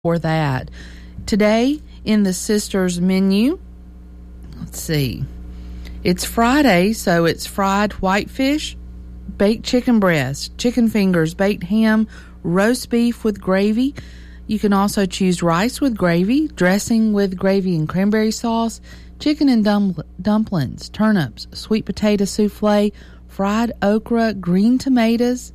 for that. Today in the sisters menu, let's see, it's Friday, so it's fried whitefish, baked chicken breast, chicken fingers, baked ham, roast beef with gravy. You can also choose rice with gravy, dressing with gravy and cranberry sauce, chicken and dumplings, turnips, sweet potato souffle, fried okra, green tomatoes,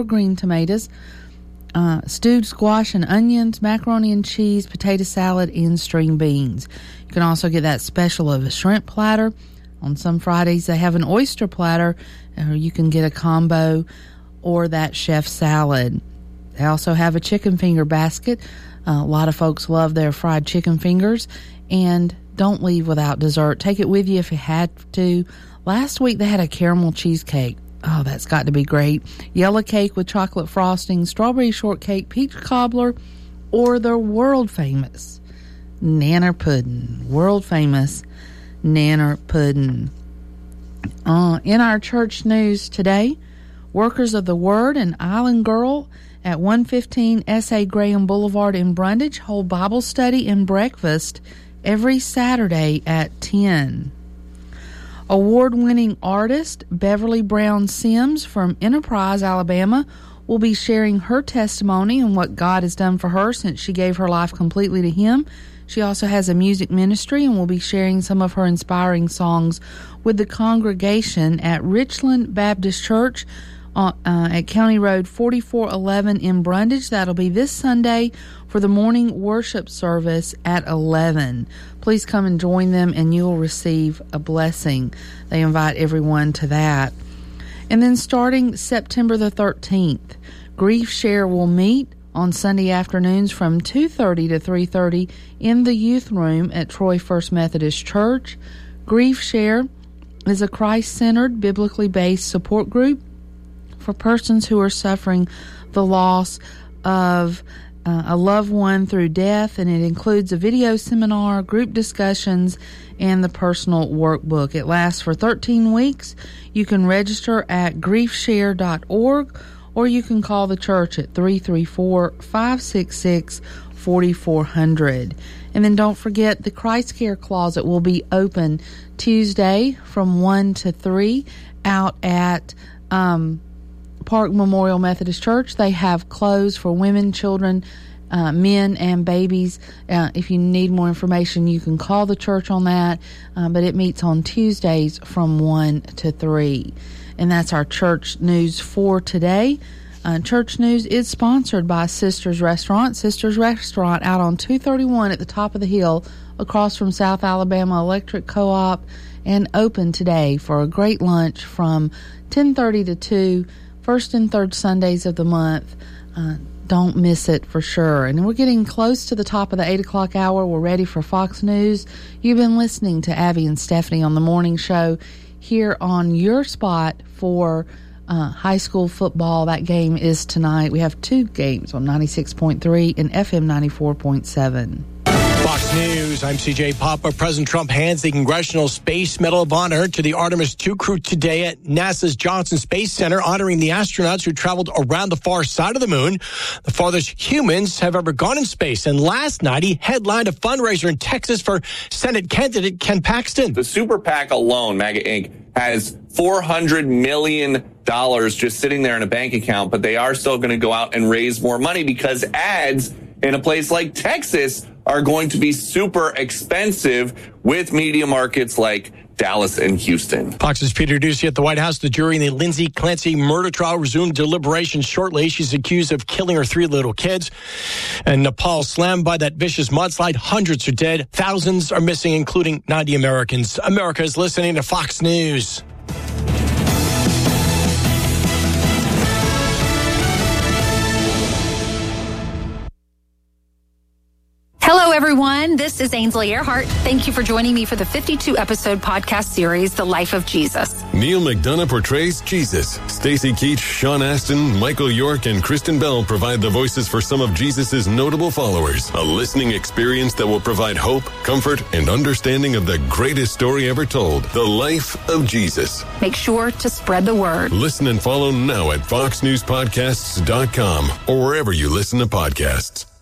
stewed squash and onions, macaroni and cheese, potato salad, and string beans. You can also get that special of a shrimp platter. On some Fridays, they have an oyster platter, or you can get a combo or that chef salad. They also have a chicken finger basket. A lot of folks love their fried chicken fingers. And don't leave without dessert. Take it with you if you had to. Last week, they had a caramel cheesecake. Oh, that's got to be great. Yellow cake with chocolate frosting, strawberry shortcake, peach cobbler, or the world-famous Nanner Pudding. World-famous Nanner Pudding. In our church news today, Workers of the Word and Island Girl at 115 S.A. Graham Boulevard in Brundage hold Bible study and breakfast every Saturday at 10. Award-winning artist Beverly Brown Sims from Enterprise, Alabama, will be sharing her testimony and what God has done for her since she gave her life completely to Him. She also has a music ministry and will be sharing some of her inspiring songs with the congregation at Richland Baptist Church at County Road 4411 in Brundage. That'll be this Sunday for the morning worship service at 11. Please come and join them and you'll receive a blessing. They invite everyone to that. And then starting September the 13th, Grief Share will meet on Sunday afternoons from 2:30 to 3:30 in the youth room at Troy First Methodist Church. Grief Share is a Christ-centered, biblically based support group for persons who are suffering the loss of a loved one through death, and it includes a video seminar, group discussions, and the personal workbook. It lasts for 13 weeks. You can register at griefshare.org, or you can call the church at 334-566-4400. And then don't forget, the Christ Care Closet will be open Tuesday from 1 to 3 out at Park Memorial Methodist Church. They have clothes for women, children, men, and babies. If you need more information, you can call the church on that. But it meets on Tuesdays from 1 to 3. And that's our church news for today. Church news is sponsored by Sisters Restaurant. Sisters Restaurant out on 231 at the top of the hill across from South Alabama Electric Co-op, and open today for a great lunch from 10:30 to 2, first and third Sundays of the month. Don't miss it for sure. And we're getting close to the top of the 8 o'clock hour. We're ready for Fox News. You've been listening to Abby and Stephanie on the morning show here on your spot for high school football. That game is tonight. We have two games on 96.3 and FM 94.7. Fox News, I'm CJ Papa. President Trump hands the Congressional Space Medal of Honor to the Artemis II crew today at NASA's Johnson Space Center, honoring the astronauts who traveled around the far side of the moon, the farthest humans have ever gone in space. And last night, he headlined a fundraiser in Texas for Senate candidate Ken Paxton. The Super PAC alone, MAGA Inc., has $400 million just sitting there in a bank account, but they are still going to go out and raise more money because ads in a place like Texas are going to be super expensive with media markets like Dallas and Houston. Fox's Peter Doocy at the White House. The jury in the Lindsay Clancy murder trial resumed deliberations shortly. She's accused of killing her 3 little kids. And Nepal slammed by that vicious mudslide. Hundreds are dead. Thousands are missing, including 90 Americans. America is listening to Fox News. Hello, everyone. This is Ainsley Earhart. Thank you for joining me for the 52-episode podcast series, The Life of Jesus. Neil McDonough portrays Jesus. Stacey Keach, Sean Astin, Michael York, and Kristen Bell provide the voices for some of Jesus' notable followers. A listening experience that will provide hope, comfort, and understanding of the greatest story ever told, The Life of Jesus. Make sure to spread the word. Listen and follow now at foxnewspodcasts.com or wherever you listen to podcasts.